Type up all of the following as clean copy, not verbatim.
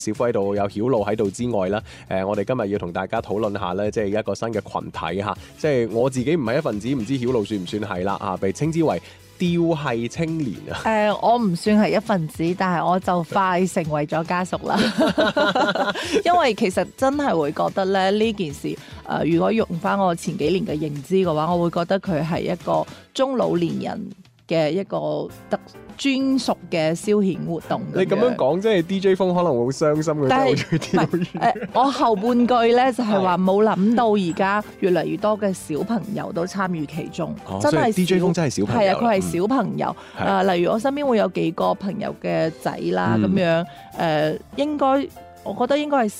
小輝喺度有曉露喺度之外啦，我哋今日要同大家討論下咧，即係一個新嘅群體嚇，即係我自己唔係一份子，唔知曉露算唔算係啦嚇，被稱之為調系青年啊。 我唔算係一份子，但係我就快成為咗家屬啦。因為其實真係會覺得咧呢件事，如果用翻我前幾年嘅認知嘅話，我會覺得佢係一個中老年人嘅一個專屬嘅消遣活動。 你咁樣講，即係 DJ 風可能會好傷心嘅，真係好中意釣魚。 我後半句咧就係話冇諗到而家越嚟越多嘅小朋友都參與其中，真係 DJ 風真係小朋友。 係啊，佢係小朋友。例如我身邊會有幾個朋友嘅仔啦，咁樣應該我覺得應該係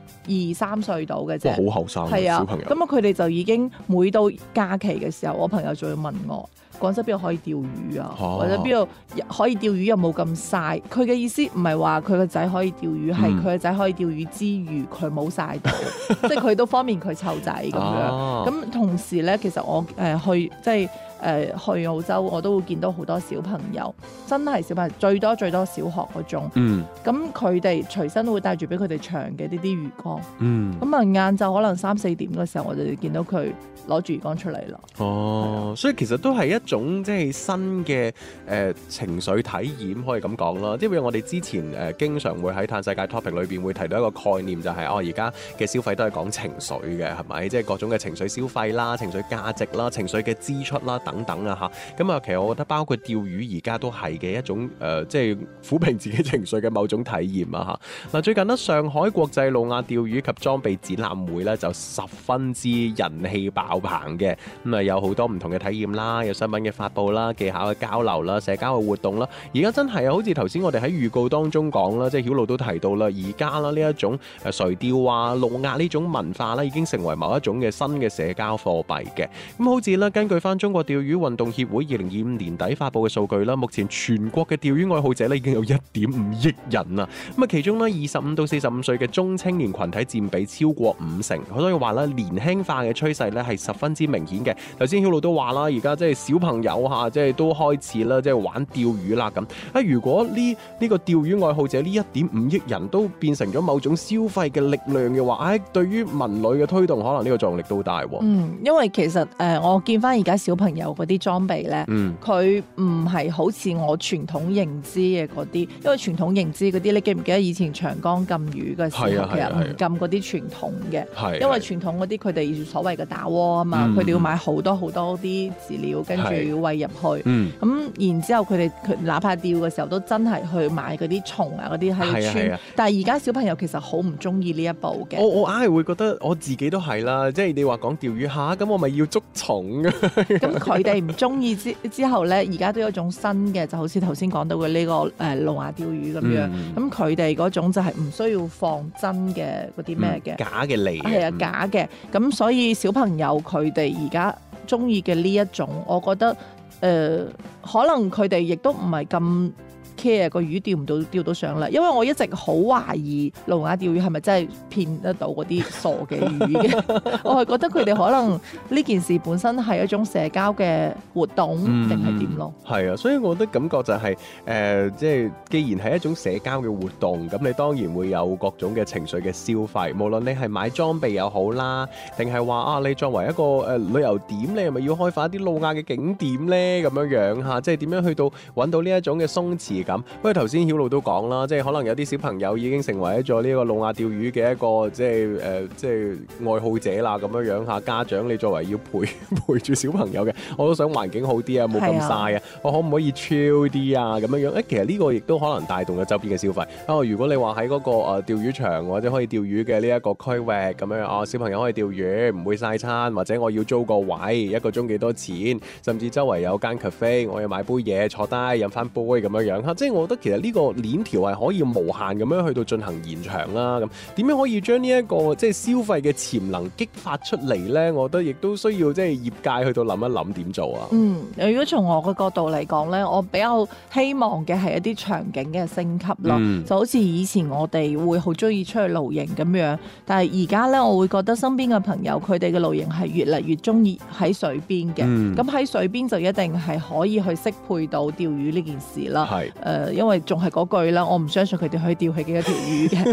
12-13歲到嘅啫， 好後生嘅小朋友。 咁啊，佢哋就已經每到假期嘅時候，我朋友就會問我。廣州邊度可以釣魚啊？或者邊度可以釣魚又冇咁曬？佢嘅意思唔係話佢個仔可以釣魚，係佢個仔可以釣魚之餘佢冇曬到，即係佢都方便佢湊仔咁樣。咁同時咧，其實我去即係去澳洲，我都會見到好多小朋友，真係小朋友最多小學嗰種。咁佢哋隨身會帶住俾佢哋長嘅呢啲魚缸。咁啊晏晝可能3-4點嘅時候，我就見到佢攞住魚缸出嚟啦。 所以其實都係一種即係新嘅情緒體驗，可以咁講啦。因為我哋之前經常會喺嘆世界 topic 裏邊會提到一個概念，就係而家嘅消費都係講情緒嘅，係咪？即係各種嘅情緒消費啦、情緒價值啦、情緒嘅支出啦等等啊嚇。咁啊，其實我覺得包括釣魚而家都係嘅一種即係撫平自己情緒嘅某種體驗啊嚇。嗱，最近呢，上海國際路亞釣魚及裝備展覽會咧就十分之人氣爆棚嘅，咁啊有好多唔同嘅體驗啦，有新聞嘅發布啦、技巧嘅交流啦、社交嘅活動啦。而家真係好似頭先我哋喺預告當中講啦，即係曉露都提到啦，而家啦呢一種垂釣啊、路亞呢種文化啦，已經成為某一種嘅新嘅社交貨幣嘅。咁好似啦，根據翻中國釣魚運動協會2025年底發布嘅數據啦，目前全國嘅釣魚愛好者咧已經有1.5億人啦。咁啊，其中咧25到45歲嘅中青年群體佔比超過50%，所以話咧年輕化嘅趨勢咧係十分之明顯嘅。頭先曉露都話啦，而家即係小朋友嚇，即係都開始啦，即係玩釣魚啦咁。如果呢個釣魚愛好者呢1.5億人都變成咗某種消費嘅力量嘅話，對於文旅嘅推動，可能呢個作用力都大喎。 因為其實我見翻而家小朋友嗰啲裝備咧，佢唔係好似我傳統認知嘅嗰啲，因為傳統認知嗰啲，你記唔記得以前長江禁魚嘅時候，其實唔禁嗰啲傳統嘅，因為傳統嗰啲佢哋所謂嘅打窩啊嘛，佢哋要買好多啲飼料，跟住要餵入去，咁然之後佢哋哪怕釣嘅時候都真係去買嗰啲蟲啊嗰啲喺度穿，但係而家小朋友其實好唔中意呢一步嘅。 我硬係會覺得我自己都係啦，即係你話講釣魚下，咁我咪要捉蟲啊！ 咁佢哋唔中意之後咧，而家都有一種新嘅，就好似頭先講到嘅呢個路亞釣魚咁樣。咁佢哋嗰種就係唔需要放真嘅嗰啲咩嘅假嘅嚟， 係啊假嘅。咁所以小朋友佢哋而家中意嘅呢一種，我覺得可能佢哋亦都唔係咁 care 個魚釣到上嚟，因為我一直好懷疑路亞釣魚係咪真係騙得到嗰啲傻嘅魚嘅。我係覺得佢哋可能呢件事本身係一種社交嘅活動定係點咯。 係啊，所以我覺得感覺就係即係既然係一種社交嘅活動，咁你當然會有各種嘅情緒嘅消費，無論你係買裝備又好啦，定係話你作為一個旅遊點，你係咪要開發一啲路亞嘅景點咧？咁樣嚇，即係點樣去到揾到呢一種嘅鬆弛感？不過頭先曉露都講啦，即係可能有啲小朋友已經成為咗呢個路亞釣魚嘅一個即係愛好者啦，咁樣嚇。家長你作為要陪住小朋友嘅，我都想環境好啲啊，冇咁曬啊，我可唔可以 chill 啲啊？咁樣其實呢個亦都可能帶動咗周邊嘅消費。如果你話喺嗰個釣魚場或者可以釣魚嘅呢一個區域咁樣小朋友可以釣魚，唔會曬餐，或者我要租個位，1個鐘幾多錢，甚至周圍有間 cafe， 我要買杯嘢坐低飲翻杯咁樣嚇。即係我覺得其實呢個鏈條係可以無限咁樣去到進行延長啦。咁點樣可以將呢一個即係消費嘅潛能激發出嚟咧？我覺得亦都需要即係業界去到諗一諗點做啊。 如果從我嘅角度嚟講咧，我比較希望嘅係一啲場景嘅升級咯。就好似以前我哋會好中意出去露營咁樣，但係而家咧我會覺得身邊嘅朋友佢哋嘅露營係越嚟越中意喺水邊嘅。咁喺水邊就一定係可以去適配到釣魚呢件事啦。因為仲係嗰句啦，我唔相信佢哋可以釣起幾多條魚嘅。